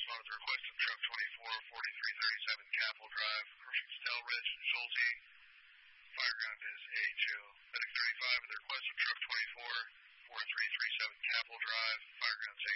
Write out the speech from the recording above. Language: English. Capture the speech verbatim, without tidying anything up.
respond to the request of truck twenty-four, forty-three thirty-seven Capitol Drive, approaching Stelridge, Schulte. Fire ground is A Hill. Medic thirty-five with the request of truck twenty-four, forty-three thirty-seven Capitol Drive, fire ground is A